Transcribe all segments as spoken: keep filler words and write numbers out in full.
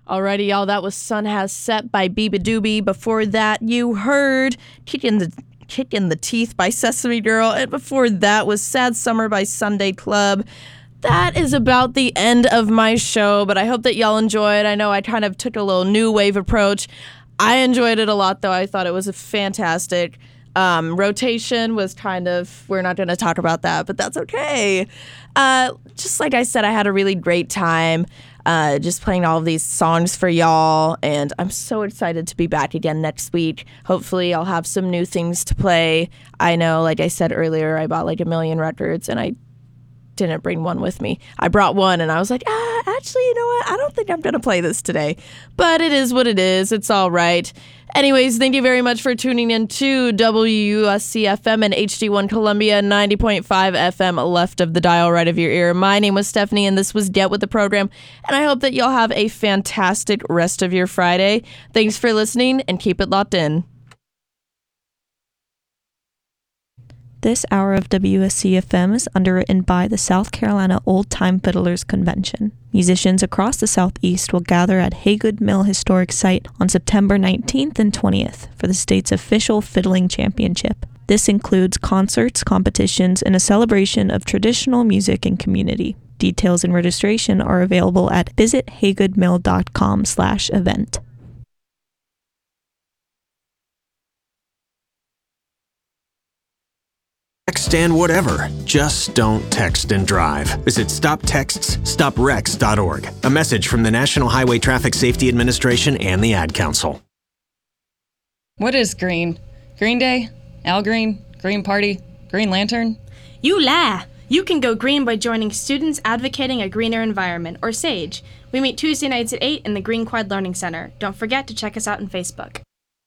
Alrighty, y'all, that was Sun Has Set by Biba Doobie. Before that, you heard Kick in the Kick in the Teeth by Sesame Girl. And before that was Sad Summer by Sunday Club. That is about the end of my show, but I hope that y'all enjoyed. I know I kind of took a little new wave approach. I enjoyed it a lot, though. I thought it was a fantastic. Um, rotation was kind of, we're not going to talk about that, but that's okay. Uh, just like I said, I had a really great time uh, just playing all of these songs for y'all, and I'm so excited to be back again next week. Hopefully I'll have some new things to play. I know, like I said earlier, I bought like a million records, and I didn't bring one with me. I brought one, and I was like, ah, actually, you know what? I don't think I'm going to play this today, but it is what it is. It's all right. Anyways, thank you very much for tuning in to W U S C F M and H D one Columbia, ninety point five F M left of the dial, right of your ear. My name was Stephanie, and this was Get With The Program, and I hope that y'all have a fantastic rest of your Friday. Thanks for listening, and keep it locked in. This hour of W S C F M is underwritten by the South Carolina Old Time Fiddlers Convention. Musicians across the Southeast will gather at Haygood Mill Historic Site on September nineteenth and twentieth for the state's official fiddling championship. This includes concerts, competitions, and a celebration of traditional music and community. Details and registration are available at visit haygoodmill dot com slash event. Text and whatever. Just don't text and drive. Visit stop texts stop wrecks dot org. A message from the National Highway Traffic Safety Administration and the Ad Council. What is green? Green Day? Al Green? Green Party? Green Lantern? You lie! You can go green by joining Students Advocating a Greener Environment, or SAGE. We meet Tuesday nights at eight in the Green Quad Learning Center. Don't forget to check us out on Facebook.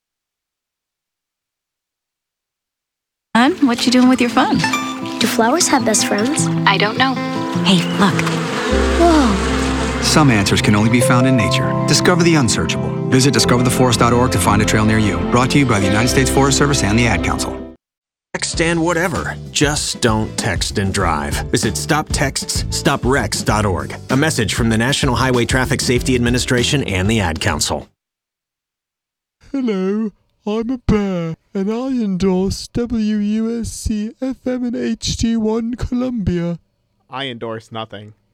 What you doing with your phone? Do flowers have best friends? I don't know. Hey, look. Whoa. Some answers can only be found in nature. Discover the unsearchable. Visit discover the forest dot org to find a trail near you. Brought to you by the United States Forest Service and the Ad Council. Text and whatever. Just don't text and drive. Visit stop texts stop wrecks dot org. A message from the National Highway Traffic Safety Administration and the Ad Council. Hello. I'm a bear, and I endorse W U S C F M and H D one Columbia. I endorse nothing.